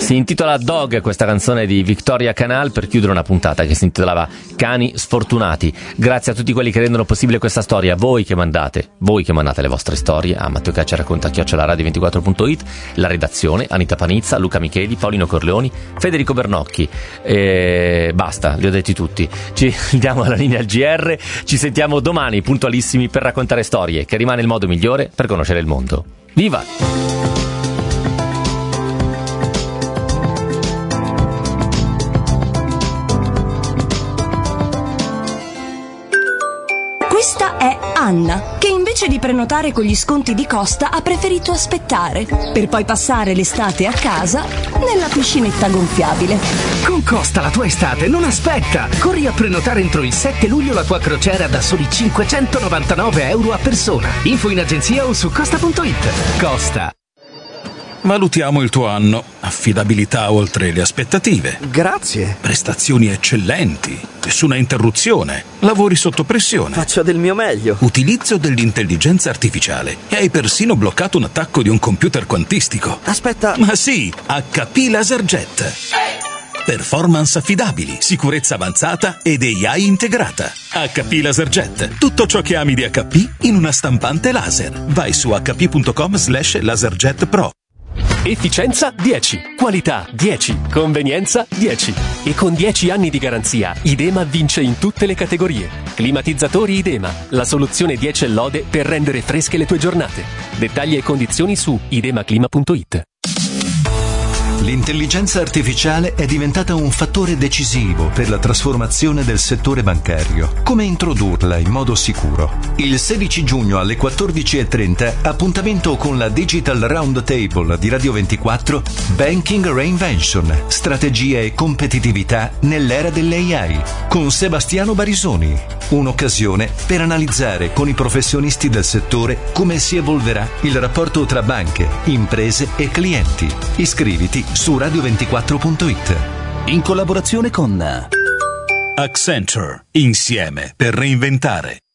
Si intitola Dog, questa canzone di Victoria Canal, per chiudere una puntata che si intitolava Cani sfortunati. Grazie a tutti quelli che rendono possibile questa storia, voi che mandate le vostre storie a matteocaccia@radio24.it, la redazione, Anita Panizza, Luca Micheli, Paolino Corleoni, Federico Bernocchi, basta, li ho detti tutti. Ci diamo alla linea al GR, ci sentiamo domani puntualissimi per raccontare storie, che rimane il modo migliore per conoscere il mondo. Viva! Questa è Anna, che invece di prenotare con gli sconti di Costa ha preferito aspettare, per poi passare l'estate a casa nella piscinetta gonfiabile. Con Costa la tua estate non aspetta! Corri a prenotare entro il 7 luglio la tua crociera da soli €599 a persona. Info in agenzia o su costa.it. Costa. Valutiamo il tuo anno. Affidabilità oltre le aspettative. Grazie. Prestazioni eccellenti. Nessuna interruzione. Lavori sotto pressione. Faccio del mio meglio. Utilizzo dell'intelligenza artificiale. E hai persino bloccato un attacco di un computer quantistico. Aspetta. Ma sì, HP LaserJet. Performance affidabili, sicurezza avanzata ed AI integrata. HP LaserJet. Tutto ciò che ami di HP in una stampante laser. Vai su hp.com/laserjet pro. Efficienza 10, qualità 10, convenienza 10. E con 10 anni di garanzia, Idema vince in tutte le categorie. Climatizzatori Idema, la soluzione 10 lode per rendere fresche le tue giornate. Dettagli e condizioni su idemaclima.it. L'intelligenza artificiale è diventata un fattore decisivo per la trasformazione del settore bancario. Come introdurla in modo sicuro? Il 16 giugno alle 14:30 appuntamento con la Digital Roundtable di Radio 24 Banking Reinvention, strategie e competitività nell'era dell'AI con Sebastiano Barisoni. Un'occasione per analizzare con i professionisti del settore come si evolverà il rapporto tra banche, imprese e clienti. Iscriviti su radio24.it. In collaborazione con Accenture. Insieme per reinventare.